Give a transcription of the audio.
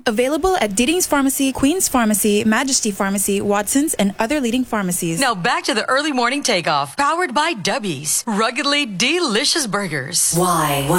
Available at Deeding's Pharmacy, Queen's Pharmacy, Majesty Pharmacy, Watson's, and other leading pharmacies. Now back to the early morning takeoff, powered by Dubby's. Ruggedly delicious burgers. Y1.